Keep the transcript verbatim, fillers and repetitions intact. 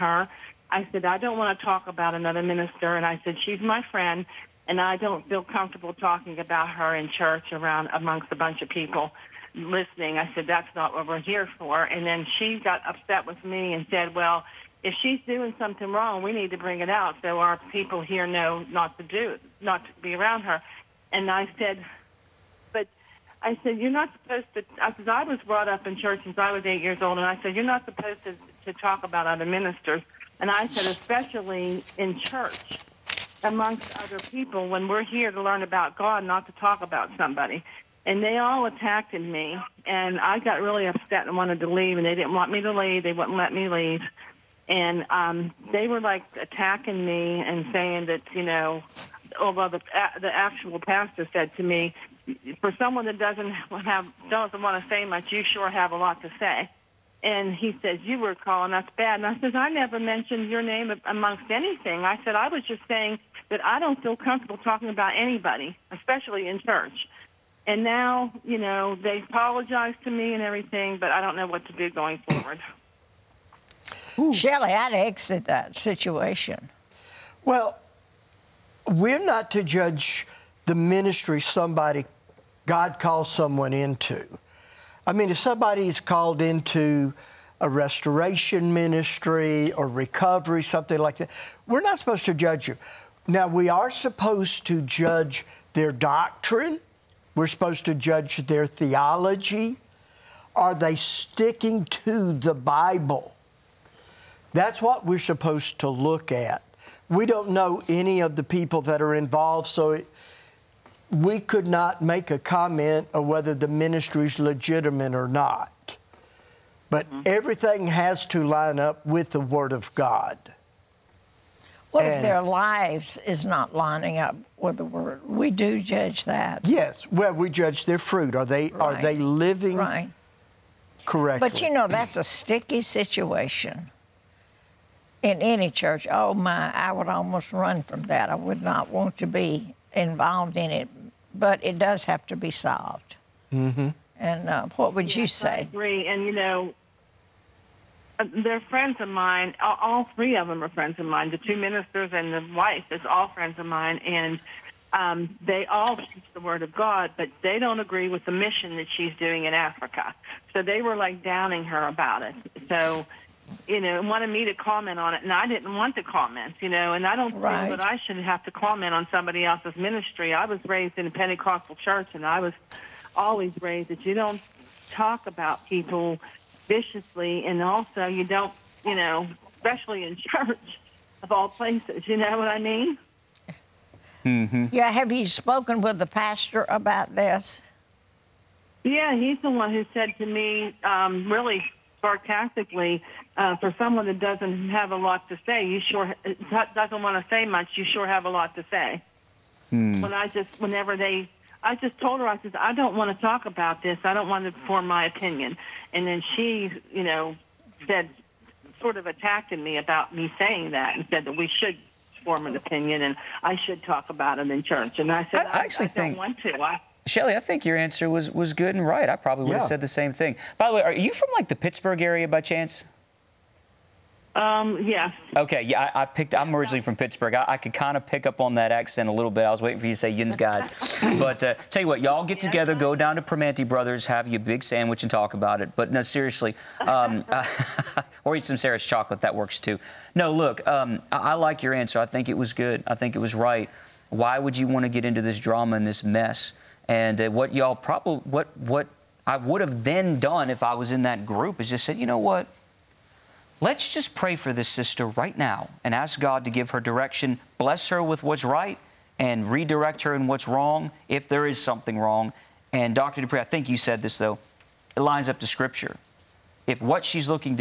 her. I said, I don't want to talk about another minister. And I said, she's my friend, and I don't feel comfortable talking about her in church around amongst a bunch of people listening. I said, that's not what we're here for. And then she got upset with me and said, well, if she's doing something wrong, we need to bring it out so our people here know not to do, not to be around her. And I said, but I said, you're not supposed to, I said, I was brought up in church since I was eight years old, and I said, you're not supposed to, to talk about other ministers. And I said, especially in church, amongst other people, when we're here to learn about God, not to talk about somebody. And they all attacked me, and I got really upset and wanted to leave, and they didn't want me to leave. They wouldn't let me leave. And um, they were, like, attacking me and saying that, you know, although the, the actual pastor said to me, for someone that doesn't have doesn't want to say much, you sure have a lot to say. And he says, you were calling us bad. And I said, I never mentioned your name amongst anything. I said, I was just saying that I don't feel comfortable talking about anybody, especially in church. And now, you know, they apologize to me and everything, but I don't know what to do going forward. Shelley, I'd exit that situation. Well, we're not to judge the ministry somebody, God calls someone into. I mean, if somebody is called into a restoration ministry or recovery, something like that, we're not supposed to judge you. Now, we are supposed to judge their doctrine. We're supposed to judge their theology. Are they sticking to the Bible? That's what we're supposed to look at. We don't know any of the people that are involved, so it, we could not make a comment of whether the ministry is legitimate or not. But mm-hmm. everything has to line up with the Word of God. What and, if their lives is not lining up with the Word? We do judge that. Yes. Well, we judge their fruit. Are they, right. are they living right. correctly? But, you know, that's a sticky situation in any church. Oh, my, I would almost run from that. I would not want to be involved in it. But it does have to be solved. Mm-hmm. And uh, what would yes, you say? I agree. And, you know, they're friends of mine. All, all three of them are friends of mine. The two ministers and the wife is all friends of mine. And um, they all teach the Word of God, but they don't agree with the mission that she's doing in Africa. So they were, like, downing her about it. So, you know, wanted me to comment on it, and I didn't want to comment, you know, and I don't right. feel that I should have to comment on somebody else's ministry. I was raised in a Pentecostal church, and I was always raised that you don't talk about people viciously, and also you don't, you know, especially in church, of all places, you know what I mean? Mm-hmm. Yeah, have you spoken with the pastor about this? Yeah, he's the one who said to me, um, really sarcastically, uh, for someone that doesn't have a lot to say, you sure doesn't want to say much, you sure have a lot to say. Hmm. When I just, whenever they, I just told her, I said, I don't want to talk about this. I don't want to form my opinion. And then she, you know, said, sort of attacked me about me saying that and said that we should form an opinion and I should talk about it in church. And I said, I, I actually I, I think, don't want to. I, Shelley, I think your answer was, was good and right. I probably would yeah. have said the same thing. By the way, are you from, like, the Pittsburgh area by chance? Um, yeah. Okay, yeah, I, I picked, I'm originally from Pittsburgh. I, I could kind of pick up on that accent a little bit. I was waiting for you to say Yins guys. But uh, tell you what, y'all get together, go down to Primanti Brothers, have you a big sandwich and talk about it. But no, seriously, um, uh, or eat some Sarah's chocolate, that works too. No, look, um, I, I like your answer. I think it was good. I think it was right. Why would you want to get into this drama and this mess? And uh, what y'all probably, what, what I would have then done if I was in that group is just said, you know what? Let's just pray for this sister right now and ask God to give her direction, bless her with what's right, and redirect her in what's wrong, if there is something wrong. And Doctor Dupree, I think you said this, though, it lines up to Scripture. If what she's looking to